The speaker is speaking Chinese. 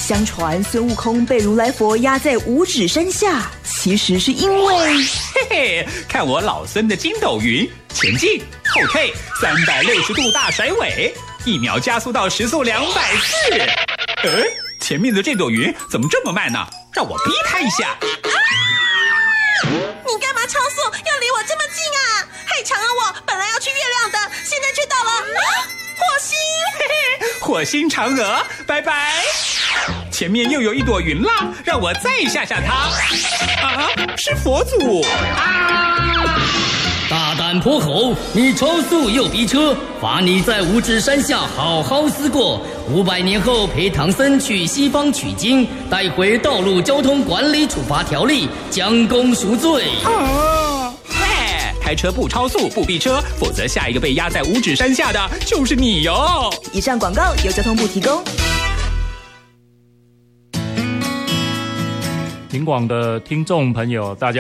相传孙悟空被如来佛压在五指山下，其实是因为嘿嘿，看我老孙的筋斗云，前进后退360度大甩尾，1秒加速到时速240。前面的这朵云怎么这么慢呢？让我逼它一下。 你干嘛超速？要离我这么近啊？害长啊！我本来要去月亮的，现在却到了火星。 嘿嘿，火星嫦娥，拜拜。前面又有一朵云啦，让我再吓吓它。是佛祖啊！ 大胆泼猴，你超速又逼车，罚你在五指山下好好思过。500年后陪唐僧去西方取经，带回道路交通管理处罚条例，将功赎罪。 开车不超速不逼车，否则下一个被压在五指山下的就是你哟。 以上广告由交通部提供。 警广的听众朋友，大家